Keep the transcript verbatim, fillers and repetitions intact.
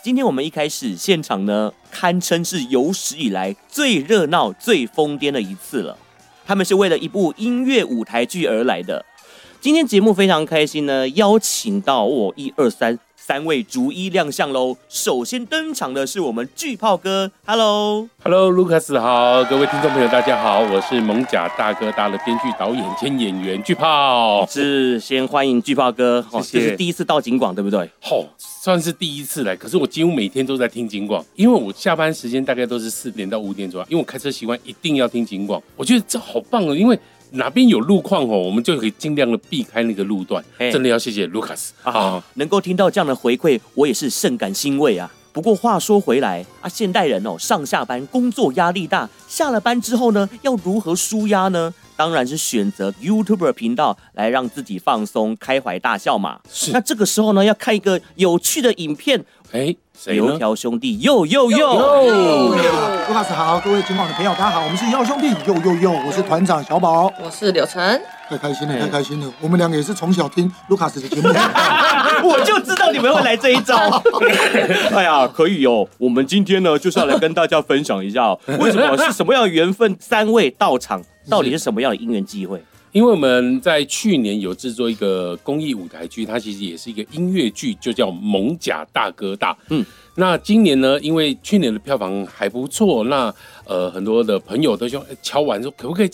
今天我们一开始现场呢，堪称是有史以来最热闹、最疯癫的一次了。他们是为了一部音乐舞台剧而来的。今天节目非常开心呢，邀请到我一二三三位逐一亮相喽。首先登场的是我们巨炮哥 ，Hello，Hello， 卢卡斯好，各位听众朋友大家好，我是蒙甲大哥大的编剧、导演兼演员巨炮。 是，先欢迎巨炮哥， 谢谢。 这是第一次到警广对不对？ 哦，算是第一次来，可是我几乎每天都在听警广，因为我下班时间大概都是四点到五点左右，因为我开车习惯一定要听警广，我觉得这好棒哦，因为哪边有路况哦，我们就可以尽量的避开那个路段。真的要谢谢卢卡斯啊，能够听到这样的回馈，我也是甚感欣慰啊。不过话说回来啊，现代人哦，上下班工作压力大，下了班之后呢，要如何舒压呢？当然是选择 YouTuber 频道来让自己放松、开怀大笑嘛。那这个时候呢，要看一个有趣的影片。 哎，谁呢？ 油条兄弟，哟哟哟！ 卢卡斯好，各位警广的朋友，大家好，我们是油条兄弟，哟哟哟！我是团长小宝， 我是柳晨。 太开心了，太开心了！我们两个也是从小听卢卡斯的节目， 我就知道你们会来这一招。哎呀，可以哦！我们今天呢，就是要来跟大家分享一下哦，为什么是什么样的缘分，三位到场，到底是什么样的因缘际会？ 因为我们在去年有制作一个公益舞台剧，它其实也是一个音乐剧，就叫《蒙甲大哥大》。嗯，那今年呢，因为去年的票房还不错，那呃很多的朋友都说敲完说可不可以